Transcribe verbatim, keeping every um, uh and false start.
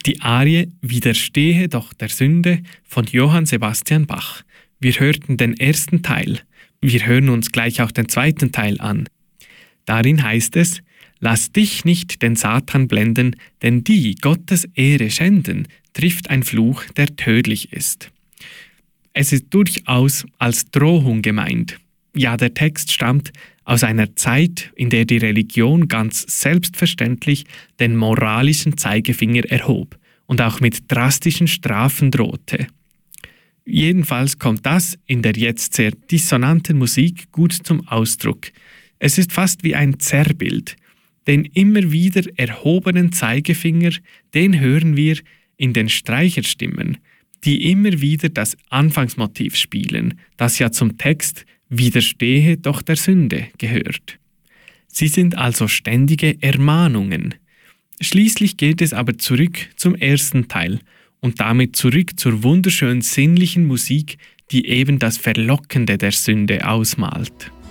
Die Arie Widerstehe doch der Sünde von Johann Sebastian Bach. Wir hörten den ersten Teil. Wir hören uns gleich auch den zweiten Teil an. Darin heißt es: Lass dich nicht den Satan blenden, denn die Gottes Ehre schänden, trifft ein Fluch, der tödlich ist. Es ist durchaus als Drohung gemeint. Ja, der Text stammt aus einer Zeit, in der die Religion ganz selbstverständlich den moralischen Zeigefinger erhob und auch mit drastischen Strafen drohte. Jedenfalls kommt das in der jetzt sehr dissonanten Musik gut zum Ausdruck. Es ist fast wie ein Zerrbild. Den immer wieder erhobenen Zeigefinger, den hören wir in den Streicherstimmen, die immer wieder das Anfangsmotiv spielen, das ja zum Text Widerstehe doch der Sünde gehört. Sie sind also ständige Ermahnungen. Schließlich geht es aber zurück zum ersten Teil und damit zurück zur wunderschön sinnlichen Musik, die eben das Verlockende der Sünde ausmalt.